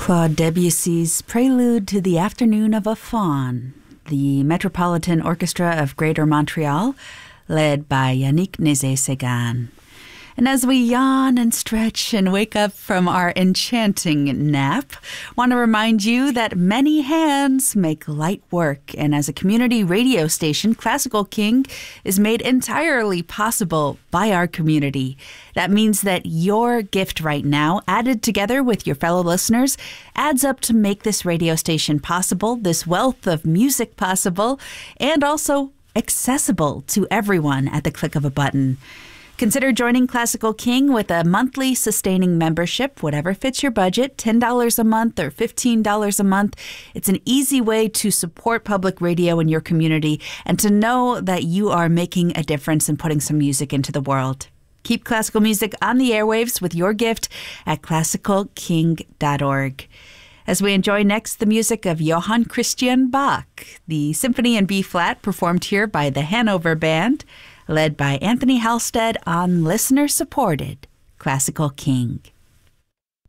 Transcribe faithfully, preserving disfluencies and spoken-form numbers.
Claude Debussy's Prelude to the Afternoon of a Faun, the Metropolitan Orchestra of Greater Montreal, led by Yannick Nézet-Séguin. And as we yawn and stretch and wake up from our enchanting nap, want to remind you that many hands make light work. And as a community radio station, Classical King is made entirely possible by our community. That means that your gift right now, added together with your fellow listeners, adds up to make this radio station possible, this wealth of music possible, and also accessible to everyone at the click of a button. Consider joining Classical King with a monthly sustaining membership, whatever fits your budget, ten dollars a month or fifteen dollars a month. It's an easy way to support public radio in your community and to know that you are making a difference and putting some music into the world. Keep classical music on the airwaves with your gift at classical king dot org. As we enjoy next the music of Johann Christian Bach, the Symphony in B-flat performed here by the Hanover Band, led by Anthony Halstead on listener-supported Classical King.